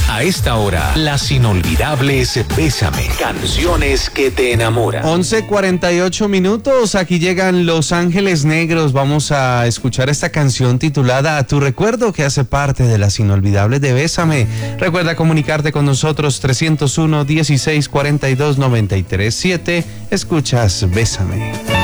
A esta hora, las inolvidables Bésame. Canciones que te enamoran. 11:48. Aquí llegan Los Ángeles Negros. Vamos a escuchar esta canción titulada A tu recuerdo, que hace parte de las inolvidables de Bésame. Recuerda comunicarte con nosotros 301-1642-937. Escuchas Bésame.